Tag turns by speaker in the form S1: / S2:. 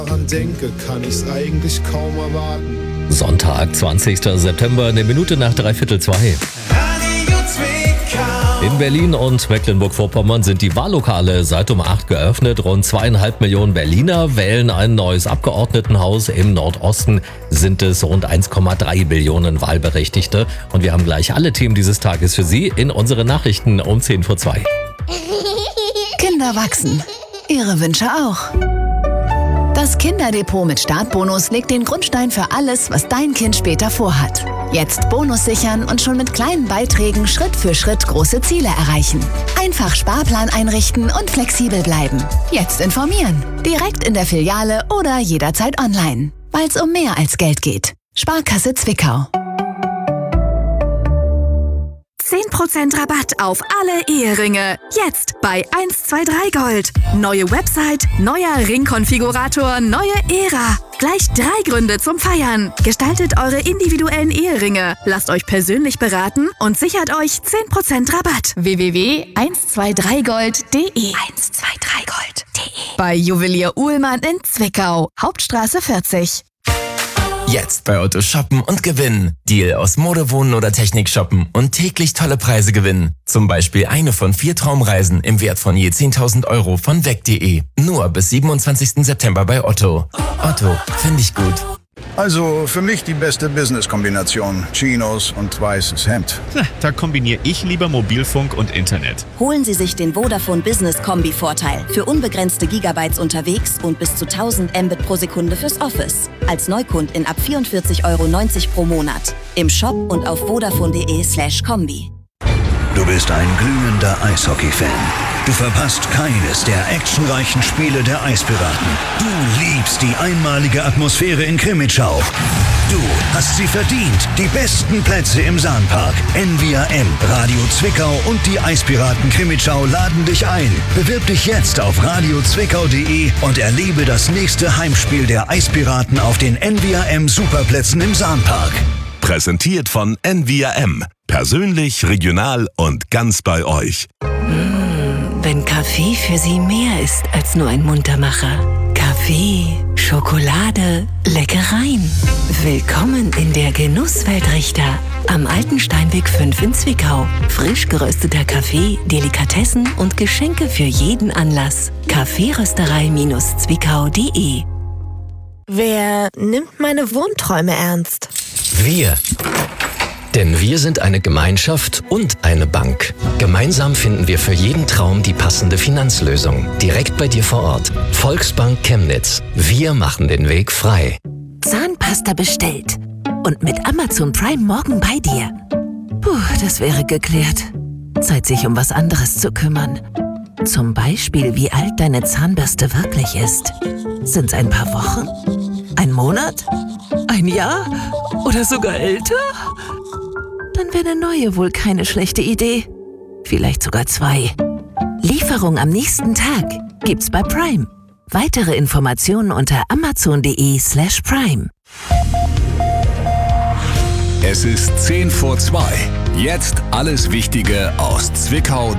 S1: daran denke, kann ich's eigentlich kaum erwarten.
S2: Sonntag, 20. September, eine Minute nach 3:15. In Berlin und Mecklenburg-Vorpommern sind die Wahllokale seit um 8 geöffnet. Rund 2,5 Millionen Berliner wählen ein neues Abgeordnetenhaus. Im Nordosten sind es rund 1,3 Billionen Wahlberechtigte. Und wir haben gleich alle Themen dieses Tages für Sie in unseren Nachrichten um 10:02.
S3: Kinder wachsen. Ihre Wünsche auch. Das Kinderdepot mit Startbonus legt den Grundstein für alles, was dein Kind später vorhat. Jetzt Bonus sichern und schon mit kleinen Beiträgen Schritt für Schritt große Ziele erreichen. Einfach Sparplan einrichten und flexibel bleiben. Jetzt informieren. Direkt in der Filiale oder jederzeit online. Weil es um mehr als Geld geht. Sparkasse Zwickau.
S4: 10% Rabatt auf alle Eheringe. Jetzt bei 123 Gold. Neue Website, neuer Ringkonfigurator, neue Ära. Gleich 3 Gründe zum Feiern. Gestaltet eure individuellen Eheringe. Lasst euch persönlich beraten und sichert euch 10% Rabatt. www.123gold.de 123gold.de Bei Juwelier Uhlmann in Zwickau. Hauptstraße 40.
S5: Jetzt bei Otto shoppen und gewinnen. Deal aus Mode, Wohnen oder Technik shoppen und täglich tolle Preise gewinnen. Zum Beispiel eine von 4 Traumreisen im Wert von je 10.000 Euro von weg.de. Nur bis 27. September bei Otto. Otto, finde ich gut.
S6: Also für mich die beste Business-Kombination. Chinos und weißes Hemd.
S7: Da kombiniere ich lieber Mobilfunk und Internet.
S8: Holen Sie sich den Vodafone Business Kombi-Vorteil. Für unbegrenzte Gigabytes unterwegs und bis zu 1000 Mbit pro Sekunde fürs Office. Als Neukundin ab 44,90 € pro Monat. Im Shop und auf vodafone.de/kombi.
S9: Du bist ein glühender Eishockey-Fan. Du verpasst keines der actionreichen Spiele der Eispiraten. Du liebst die einmalige Atmosphäre in Krimitschau. Du hast sie verdient. Die besten Plätze im Sahnpark. NVRM, Radio Zwickau und die Eispiraten Krimitschau laden dich ein. Bewirb dich jetzt auf radiozwickau.de und erlebe das nächste Heimspiel der Eispiraten auf den NVRM Superplätzen im Sahnpark.
S10: Präsentiert von NVRM. Persönlich, regional und ganz bei euch.
S11: Wenn Kaffee für Sie mehr ist als nur ein Muntermacher. Kaffee, Schokolade, Leckereien. Willkommen in der Genusswelt Richter. Am Alten Steinweg 5 in Zwickau. Frisch gerösteter Kaffee, Delikatessen und Geschenke für jeden Anlass. Kaffeerösterei-zwickau.de.
S12: Wer nimmt meine Wohnträume ernst?
S13: Wir. Denn wir sind eine Gemeinschaft und eine Bank. Gemeinsam finden wir für jeden Traum die passende Finanzlösung. Direkt bei dir vor Ort. Volksbank Chemnitz. Wir machen den Weg frei.
S11: Zahnpasta bestellt. Und mit Amazon Prime morgen bei dir. Puh, das wäre geklärt. Zeit, sich um was anderes zu kümmern. Zum Beispiel, wie alt deine Zahnbürste wirklich ist. Sind's ein paar Wochen? Ein Monat? Ein Jahr? Oder sogar älter? Dann wäre eine neue wohl keine schlechte Idee. Vielleicht sogar 2. Lieferung am nächsten Tag gibt's bei Prime. Weitere Informationen unter amazon.de/prime.
S10: Es ist 10:02. Jetzt alles Wichtige aus Zwickau,